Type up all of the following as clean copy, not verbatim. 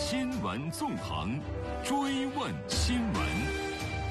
新闻纵横，追问新闻。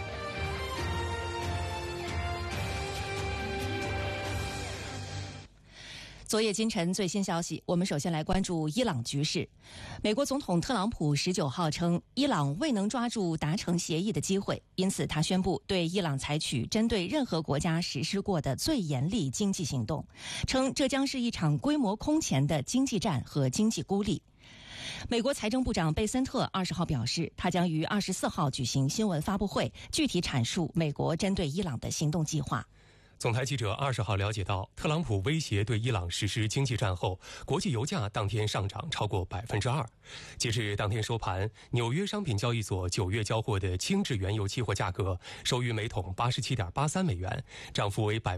昨夜今晨最新消息，我们首先来关注伊朗局势。美国总统特朗普19号称，伊朗未能抓住达成协议的机会，因此他宣布对伊朗采取针对任何国家实施过的最严厉经济行动，称这将是一场规模空前的经济战和经济孤立。美国财政部长贝森特20号表示，他将于24号举行新闻发布会，具体阐述美国针对伊朗的行动计划。 总台记者20号了解到，特朗普威胁对伊朗实施经济战后，国际油价当天上涨超过 2%。截至当天收盘，纽约商品交易所9月交货的轻质原油期货价格收于每桶 87.83 美元，涨幅为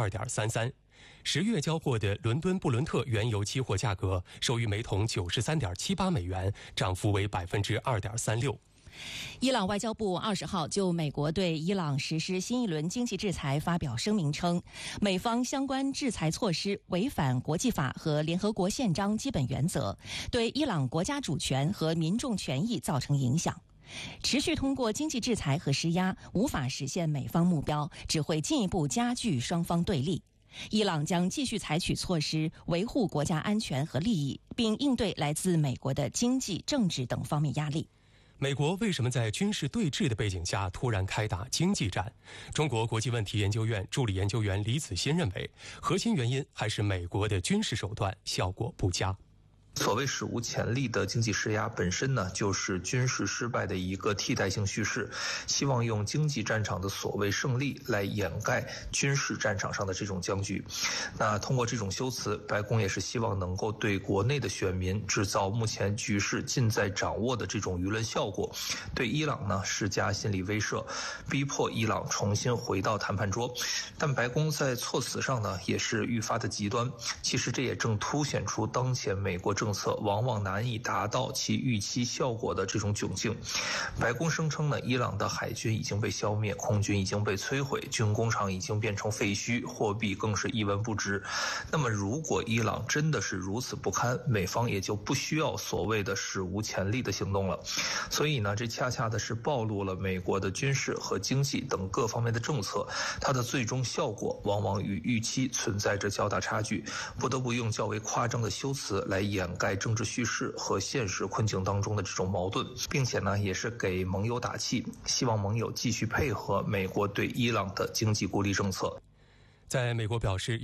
2.33%。10月交货的伦敦布伦特原油期货价格收于每桶 93.78 美元，涨幅为 2.36%。 伊朗外交部20号就美国对伊朗实施新一轮经济制裁发表声明称，美方相关制裁措施违反国际法和联合国宪章基本原则，对伊朗国家主权和民众权益造成影响。持续通过经济制裁和施压无法实现美方目标，只会进一步加剧双方对立。伊朗将继续采取措施维护国家安全和利益，并应对来自美国的经济、政治等方面压力。 美国为什么在军事对峙的背景下突然开打经济战？中国国际问题研究院助理研究员李子欣认为，核心原因还是美国的军事手段效果不佳。 所谓史无前例的经济施压本身呢，就是军事失败的一个替代性叙事，希望用经济战场的所谓胜利来掩盖军事战场上的这种僵局。那通过这种修辞，白宫也是希望能够对国内的选民制造目前局势尽在掌握的这种舆论效果，对伊朗呢施加心理威慑，逼迫伊朗重新回到谈判桌。但白宫在措辞上呢也是愈发的极端，其实这也正凸显出当前美国政策往往难以达到其预期效果的这种窘境。白宫声称呢，伊朗的海军已经被消灭，空军已经被摧毁，军工厂已经变成废墟，货币更是一文不值。那么如果伊朗真的是如此不堪，美方也就不需要所谓的史无前例的行动了。所以呢，这恰恰的是暴露了美国的军事和经济等各方面的政策，它的最终效果往往与预期存在着较大差距，不得不用较为夸张的修辞来掩盖政治叙事和现实困境当中的这种矛盾，并且呢，也是给盟友打气，希望盟友继续配合美国对伊朗的经济孤立政策。 在美国表示